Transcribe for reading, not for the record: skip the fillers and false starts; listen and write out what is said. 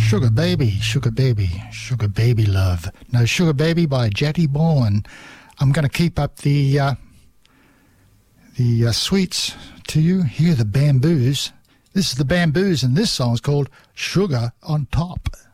Sugar Baby, Sugar Baby, Sugar Baby Love. No, Sugar Baby by Jetty Bourne. I'm going to keep up the sweets to you. Hear the Bamboos. This is the Bamboos, and this song's called Sugar on Top.